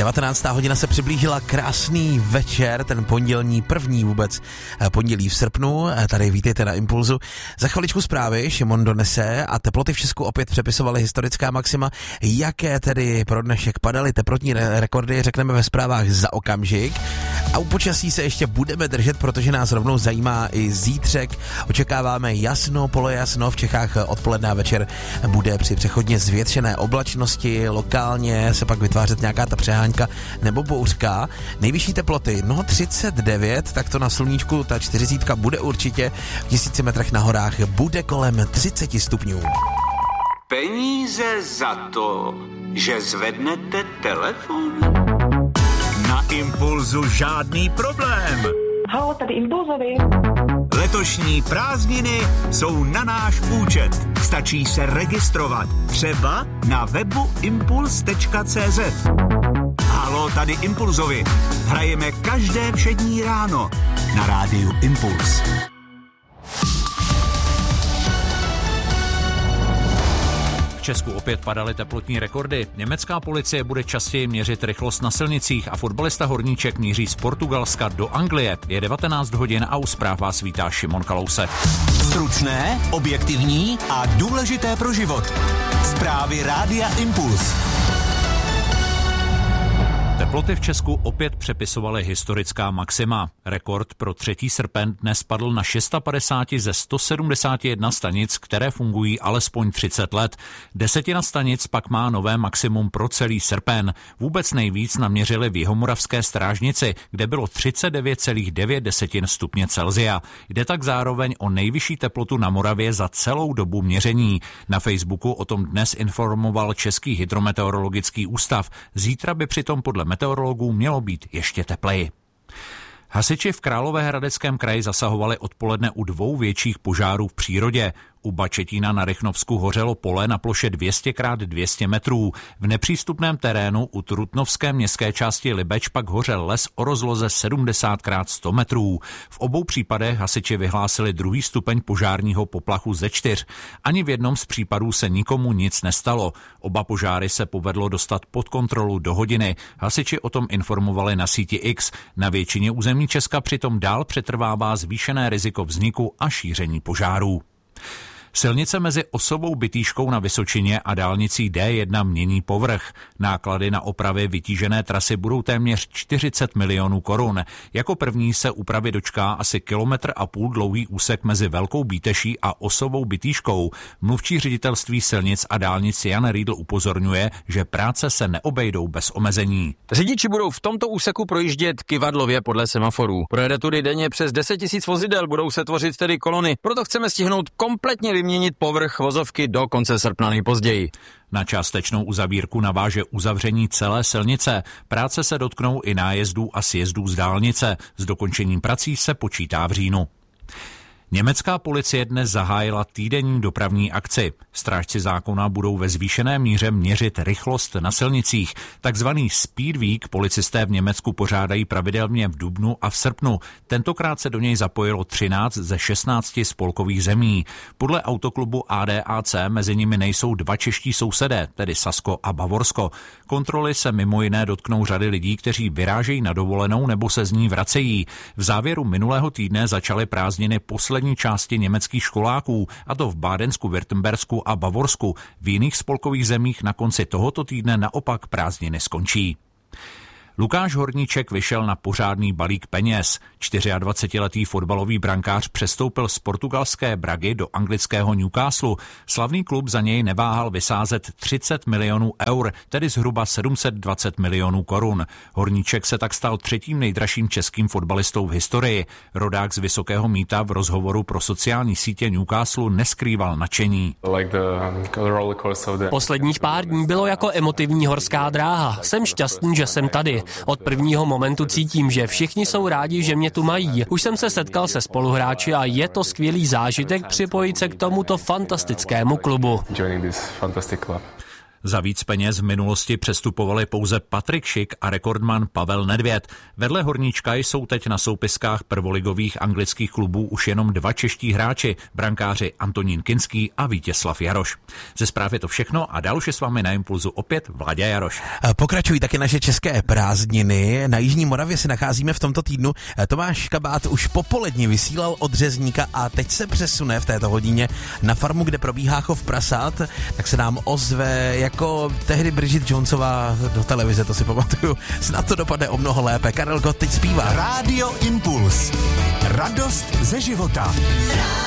19. hodina se přiblížila, krásný večer, ten pondělní, první vůbec pondělí v srpnu. Tady vítejte na Impulzu. Za chviličku zprávy Šimon donese a teploty v Česku opět přepisovaly historická maxima. Jaké tedy pro dnešek padaly teplotní rekordy, řekneme ve zprávách za okamžik. A u počasí se ještě budeme držet, protože nás rovnou zajímá i zítřek. Očekáváme jasno, polojasno, v Čechách odpoledne a večer bude při přechodně zvětšené oblačnosti, lokálně se pak vytvářet nějaká ta přehánka nebo bouřka. Nejvyšší teploty, 39, tak to na sluníčku, ta 40 bude určitě, v 1000 metrech na horách bude kolem 30 stupňů. Peníze za to, že zvednete telefon? Na Impulzu žádný problém. Halo, tady Impulzovi. Letošní prázdniny jsou na náš účet. Stačí se registrovat. Třeba na webu impuls.cz. Halo, tady Impulzovi. Hrajeme každé všední ráno na rádiu Impuls. V Česku opět padaly teplotní rekordy. Německá policie bude častěji měřit rychlost na silnicích a fotbalista Horníček míří z Portugalska do Anglie. Je 19 hodin a u zpráv vás vítá Šimon Kalousek. Stručné, objektivní a důležité pro život. Zprávy rádia Impuls. Teploty v Česku opět přepisovaly historická maxima. Rekord pro 3. srpen dnes padl na 650 ze 171 stanic, které fungují alespoň 30 let. Desetina stanic pak má nové maximum pro celý srpen. Vůbec nejvíc naměřili v Jihomoravské Strážnici, kde bylo 39,9 stupně Celsia. Jde tak zároveň o nejvyšší teplotu na Moravě za celou dobu měření. Na Facebooku o tom dnes informoval Český hydrometeorologický ústav. Zítra by přitom podle meteorologů mělo být ještě tepleji. Hasiči v Královéhradeckém kraji zasahovali odpoledne u 2 větších požárů v přírodě. U Bačetína na Rychnovsku hořelo pole na ploše 200x200 metrů. V nepřístupném terénu u Trutnovské městské části Libeč pak hořel les o rozloze 70x100 metrů. V obou případech hasiči vyhlásili 2. stupeň požárního poplachu ze 4. Ani v jednom z případů se nikomu nic nestalo. Oba požáry se povedlo dostat pod kontrolu do hodiny. Hasiči o tom informovali na síti X. Na většině území Česka přitom dál přetrvává zvýšené riziko vzniku a šíření požárů. Silnice mezi Osovou Bytýškou na Vysočině a dálnicí D1 mění povrch. Náklady na opravy vytížené trasy budou téměř 40 milionů korun. Jako první se úpravy dočká asi 1,5 kilometru dlouhý úsek mezi Velkou Bíteší a Osovou Bytýškou. Mluvčí ředitelství silnic a dálnic Jan Riedl upozorňuje, že práce se neobejdou bez omezení. Řidiči budou v tomto úseku projíždět kyvadlově podle semaforů. Projede tudy denně přes 10 000 vozidel, budou se tvořit tedy kolony. Proto chceme stihnout kompletně vyměnit povrch vozovky do konce srpna nejpozději. Na částečnou uzavírku naváže uzavření celé silnice. Práce se dotknou i nájezdů a sjezdů z dálnice. S dokončením prací se počítá v říjnu. Německá policie dnes zahájila týdenní dopravní akci. Strážci zákona budou ve zvýšené míře měřit rychlost na silnicích. Takzvaný Speed Week policisté v Německu pořádají pravidelně v dubnu a v srpnu. Tentokrát se do něj zapojilo 13 ze 16 spolkových zemí. Podle autoklubu ADAC mezi nimi nejsou 2 čeští sousedé, tedy Sasko a Bavorsko. Kontroly se mimo jiné dotknou řady lidí, kteří vyrážejí na dovolenou nebo se z ní vracejí. V závěru minulého týdne začaly prázdniny poslední části německých školáků, a to v Bádensku, Württembersku a Bavorsku. V jiných spolkových zemích na konci tohoto týdne naopak prázdniny skončí. Lukáš Horníček vyšel na pořádný balík peněz. 24letý fotbalový brankář přestoupil z portugalské Bragy do anglického Newcastle. Slavný klub za něj neváhal vysázet 30 milionů eur, tedy zhruba 720 milionů korun. Horníček se tak stal 3. nejdražším českým fotbalistou v historii. Rodák z Vysokého Mýta v rozhovoru pro sociální sítě Newcastle neskrýval nadšení. Posledních pár dní bylo jako emotivní horská dráha. Jsem šťastný, že jsem tady. Od prvního momentu cítím, že všichni jsou rádi, že mě tu mají. Už jsem se setkal se spoluhráči a je to skvělý zážitek připojit se k tomuto fantastickému klubu. Za víc peněz v minulosti přestupovali pouze Patrik Schick a rekordman Pavel Nedvěd. Vedle Horníčka jsou teď na soupiskách prvoligových anglických klubů už jenom 2 čeští hráči, brankáři Antonín Kinský a Vítězslav Jaroš. Ze zpráv je to všechno a dál už je s vámi na Impulzu opět Vláďa Jaroš. Pokračují taky naše české prázdniny. Na Jižní Moravě se nacházíme v tomto týdnu. Tomáš Kabát už popoledni vysílal od Řezníka a teď se přesune v této hodině na farmu, kde probíhá chov prasat, tak se nám ozve jako tehdy Bridget Jonesová do televize, to si pamatuju. Snad to dopadne o mnoho lépe. Karel Gott teď zpívá. Rádio Impuls. Radost ze života.